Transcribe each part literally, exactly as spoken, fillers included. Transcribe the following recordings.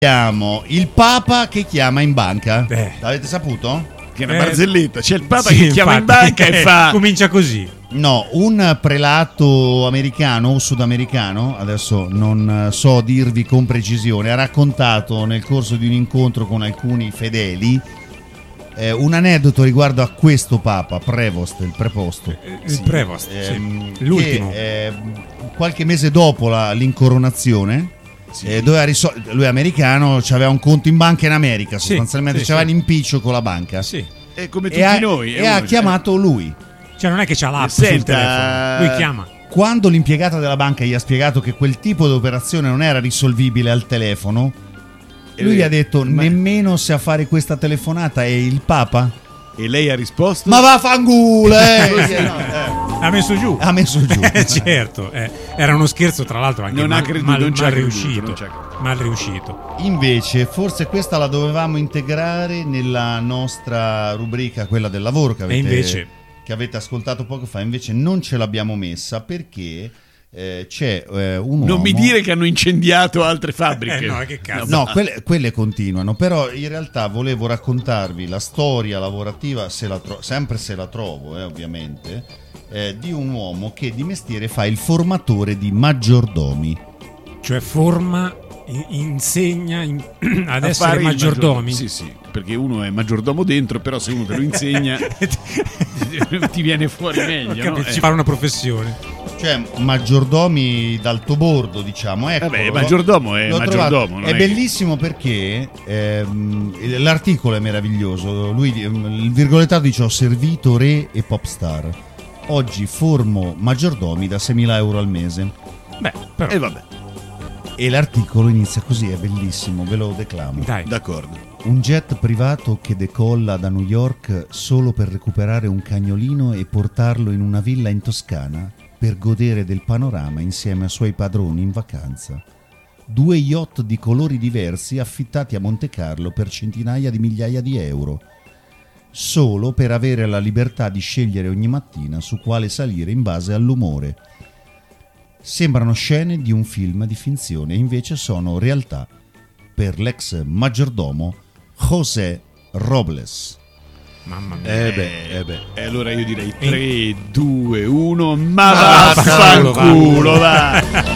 Abbiamo il Papa che chiama in banca. Eh. L'avete saputo? Che è una Eh, barzelletta. C'è il Papa sì, che chiama in infatti, banca e eh, fa. comincia così. No, un prelato americano o sudamericano, adesso non so dirvi con precisione, ha raccontato nel corso di un incontro con alcuni fedeli eh, un aneddoto riguardo a questo Papa, Prevost, il preposto. Il Prevost, Ehm, sì. L'ultimo. Che, eh, qualche mese dopo la, l'incoronazione, Sì. eh, doveva risol- lui è americano, aveva un conto in banca in America, Sì, sostanzialmente sì, c'aveva sì. un impiccio con la banca. Sì. È come tutti E ha, noi. e ha chiamato lui. Cioè non è che c'ha l'app Senta- sul telefono. Lui chiama. Quando l'impiegata della banca gli ha spiegato che quel tipo di operazione non era risolvibile al telefono, E lui lei- gli ha detto: ma- nemmeno se a fare questa telefonata è il Papa? E lei ha risposto? Ma vaffanculo, eh! No, eh. Ha messo giù. Ha messo giù. Eh, certo, eh. Era uno scherzo, tra l'altro, anche Non mal, ha creduto, mal, non ci ha mal creduto, riuscito. non ci ha creduto. Mal riuscito. Invece, forse questa la dovevamo integrare nella nostra rubrica, quella del lavoro che avete, E invece? che avete ascoltato poco fa. Invece non ce l'abbiamo messa perché eh, c'è eh, un uomo... Non mi dire che hanno incendiato altre fabbriche. Eh, no, che cazzo. No, quelle, quelle continuano, però in realtà volevo raccontarvi la storia lavorativa, se la tro- sempre se la trovo, eh, ovviamente, eh, di un uomo che di mestiere fa il formatore di maggiordomi. Cioè forma, in- insegna in- ad A essere fare il maggiordomi. maggiordomo. Sì, sì, perché uno è maggiordomo dentro, però se uno te lo insegna ti viene fuori meglio, no? Capisci, Eh. fare una professione. Cioè maggiordomi d'alto bordo, diciamo. Eccolo. Vabbè, maggiordomo è L'ho maggiordomo, trovato. non È è che- bellissimo perché ehm, l'articolo è meraviglioso. Lui, ehm, il virgolettato dice: ho servito re e pop star. Oggi formo maggiordomi da seimila euro al mese. Beh, però, E vabbè, E l'articolo inizia così, è bellissimo, ve lo declamo. dai. d'accordo. Un jet privato che decolla da New York solo per recuperare un cagnolino e portarlo in una villa in Toscana per godere del panorama insieme ai suoi padroni in vacanza. Due yacht di colori diversi affittati a Monte Carlo per centinaia di migliaia di euro, solo per avere la libertà di scegliere ogni mattina su quale salire in base all'umore. Sembrano scene di un film di finzione, invece sono realtà per l'ex maggiordomo José Robles. Mamma mia. Eh beh, eh beh. E allora io direi tre, due, uno, ma vaffanculo, vaffanculo, va.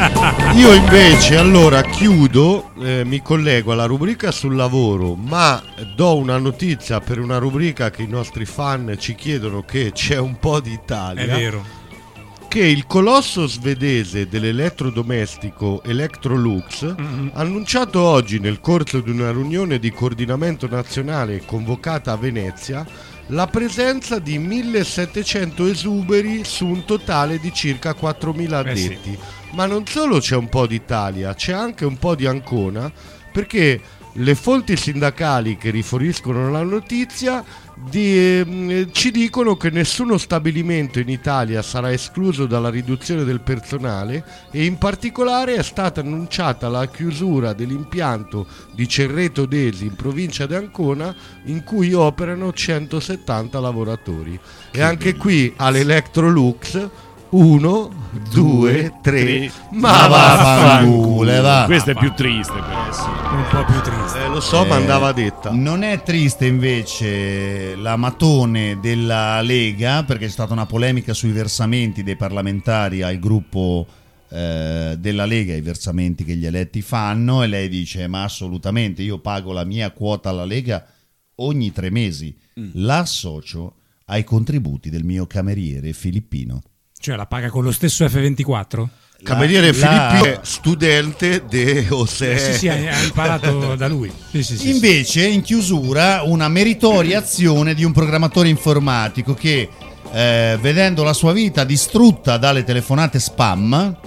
Io invece allora chiudo, eh, mi collego alla rubrica sul lavoro, ma do una notizia per una rubrica che i nostri fan ci chiedono, che c'è un po' di Italia. È vero. Che il colosso svedese dell'elettrodomestico Electrolux Mm-hmm. ha annunciato oggi, nel corso di una riunione di coordinamento nazionale convocata a Venezia, la presenza di millesettecento esuberi su un totale di circa quattromila Eh sì. addetti. Ma non solo c'è un po' d'Italia, c'è anche un po' di Ancona, perché le fonti sindacali che riferiscono la notizia di, ehm, ci dicono che nessuno stabilimento in Italia sarà escluso dalla riduzione del personale, e in particolare è stata annunciata la chiusura dell'impianto di Cerreto Desi in provincia di Ancona, in cui operano centosettanta lavoratori. E anche qui all'Electrolux uno, due, tre, ma vaffanculo, va. Questo è più triste, però. Sì. Un po' più triste. Eh, lo so, ma andava detta. Non è triste invece la matone della Lega, perché c'è stata una polemica sui versamenti dei parlamentari al gruppo eh, della Lega, i versamenti che gli eletti fanno, e lei dice: ma assolutamente, io pago la mia quota alla Lega ogni tre mesi, Mm. la associo ai contributi del mio cameriere filippino. Cioè la paga con lo stesso F ventiquattro? Cameriere La- Filippino, studente de José. Eh, sì, sì, ha ha imparato da lui. Sì, sì, sì, sì. Invece, in chiusura, una meritoria azione di un programmatore informatico che, eh, vedendo la sua vita distrutta dalle telefonate spam,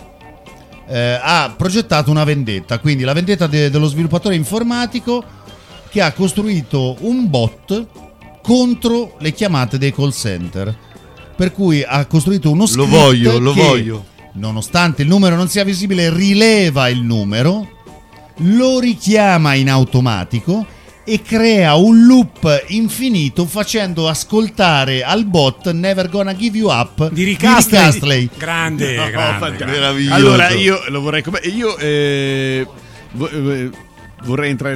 eh, ha progettato una vendetta. Quindi la vendetta de- dello sviluppatore informatico che ha costruito un bot contro le chiamate dei call center. Per cui ha costruito uno script Lo voglio, lo che, voglio. nonostante il numero non sia visibile, rileva il numero, lo richiama in automatico e crea un loop infinito facendo ascoltare al bot Never Gonna Give You Up Di Rick Astley. Astley. Grande, No, grande, fantastico. grande. Meraviglioso. Allora io lo vorrei come io eh, vo- eh, vorrei entrare